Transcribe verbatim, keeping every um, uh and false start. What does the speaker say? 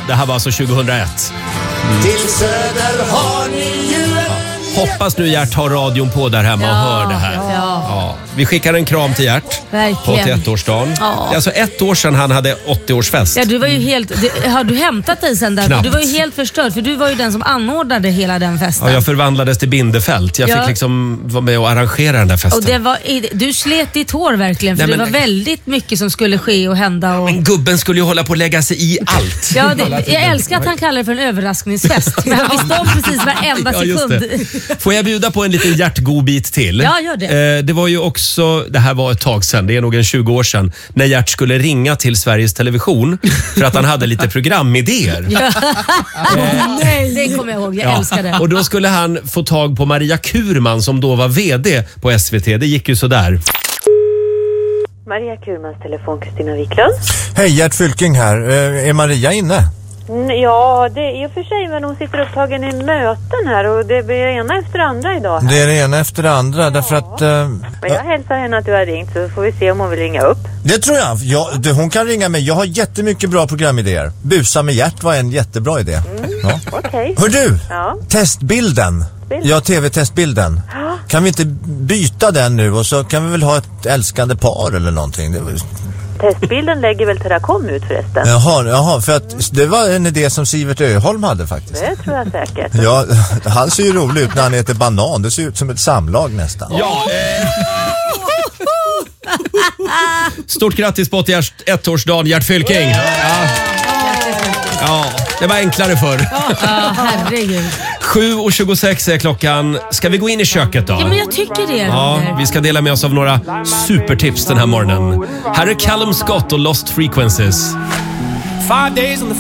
det här var alltså tjugohundraett. Mm. Till söder har ni ju Hoppas nu Gert har radion på där hemma och hör det här. Ja. Ja. Vi skickar en kram till Gert Verkligen. på åttioett-årsdagen. Ja. Det är alltså ett år sedan han hade åttio-årsfest. Ja, du var ju helt... Du, har du hämtat dig sen där? Knappt. Du var ju helt förstörd, för du var ju den som anordnade hela den festen. Ja, jag förvandlades till Bindefält. Jag Ja. fick liksom vara med och arrangera den där festen. Och det var, du slet ditt hår verkligen, för Nej, det men- var väldigt mycket som skulle ske och hända. Och... Men gubben skulle ju hålla på att lägga sig i allt. Ja, det, jag älskar att han kallar det för en överraskningsfest. Men han visste om precis varenda Ja, just sekund. det. Får jag bjuda på en liten hjärtgodbit till? Ja, gör det. Eh, det var ju också, det här var ett tag sedan, det är nog en tjugo år sedan, när Gert skulle ringa till Sveriges Television för att han hade lite programidéer. Ja. Nej, det kommer jag ihåg. Jag älskar det. Och då skulle han få tag på Maria Kurman som då var vd på S V T. Det gick ju sådär. Maria Kurmans telefon, Kristina Wiklund. Hej, Gert Fylking här. Eh, är Maria inne? Mm, ja, det är i och för sig, men hon sitter upptagen i möten här och det blir det ena efter det andra idag här. Det är det ena efter det andra, därför att... Eh, Men jag hälsar henne att du har ringt, så får vi se om hon vill ringa upp. det tror jag. jag det, hon kan ringa mig. Jag har jättemycket bra programidéer. Busa med Gert var en jättebra idé. Ja. Okej. Hör du? Ja. Testbilden. Bild? Ja, tv-testbilden. Ja. Kan vi inte byta den nu och så kan vi väl ha ett älskande par eller någonting? Det var... Testbilden lägger väl Terracom ut förresten? Jaha, jaha, för att det var en idé som Sivert Öholm hade faktiskt. Det tror jag säkert. Ja, han ser ju rolig ut när han heter Banan. Det ser ut som ett samlag nästan. Ja, eh... Stort grattis på åttioett-årsdagen, Gert Fylking. Ja. Ja, det var enklare förr. Ja, herregud. sju och tjugosex är klockan. Ska vi gå in i köket då? Ja, men jag tycker det. Ja, vi ska dela med oss av några supertips den här morgonen. Här är Callum Scott och Lost Frequencies. five days on the